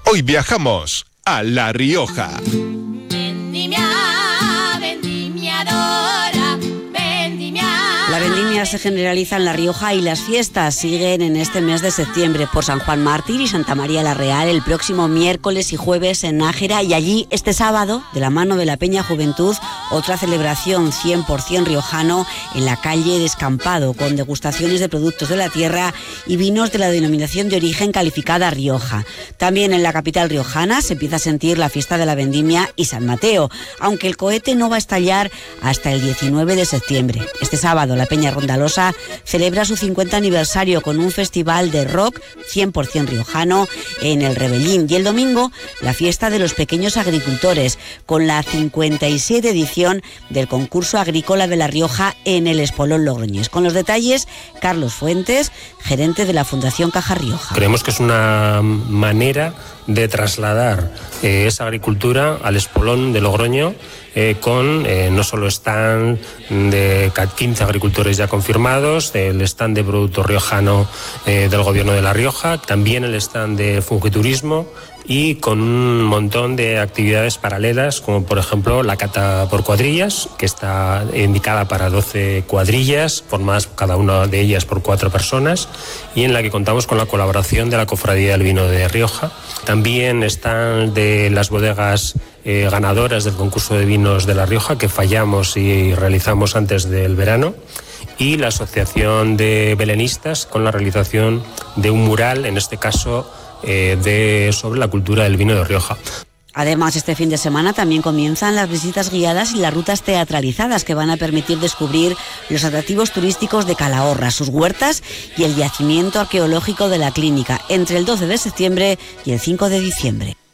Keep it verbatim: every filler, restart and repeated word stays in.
Hoy viajamos a La Rioja. Vendimia, vendimiadora, vendimia. La vendimia se generaliza en La Rioja y las fiestas siguen en este mes de septiembre por San Juan Mártir y Santa María la Real, el próximo miércoles y jueves en Nájera, y allí este sábado, de la mano de la Peña Juventud, otra celebración cien por ciento riojano en la calle Descampado, con degustaciones de productos de la tierra y vinos de la denominación de origen calificada Rioja. También en la capital riojana se empieza a sentir la fiesta de la vendimia y San Mateo, aunque el cohete no va a estallar hasta el diecinueve de septiembre. Este sábado la Peña Rondalosa celebra su cincuenta aniversario con un festival de rock cien por ciento riojano en el Rebellín, y el domingo la fiesta de los pequeños agricultores con la cincuenta y siete edición del concurso agrícola de La Rioja en el Espolón Logroñés. Con los detalles, Carlos Fuentes, gerente de la Fundación Caja Rioja. Creemos que es una manera de trasladar eh, esa agricultura al Espolón de Logroño, eh, con eh, no solo stand de quince agricultores ya confirmados, el stand de producto riojano eh, del Gobierno de La Rioja, también el stand de fungiturismo, y con un montón de actividades paralelas, como por ejemplo la cata por cuadrillas, que está indicada para doce cuadrillas, formadas cada una de ellas por cuatro personas, y en la que contamos con la colaboración de la Cofradía del Vino de Rioja. También están de las bodegas eh, ganadoras del concurso de vinos de La Rioja, que fallamos y realizamos antes del verano, y la Asociación de Belenistas, con la realización de un mural, en este caso eh, de sobre la cultura del vino de Rioja. Además, este fin de semana también comienzan las visitas guiadas y las rutas teatralizadas, que van a permitir descubrir los atractivos turísticos de Calahorra, sus huertas y el yacimiento arqueológico de la Clínica, entre el doce de septiembre y el cinco de diciembre.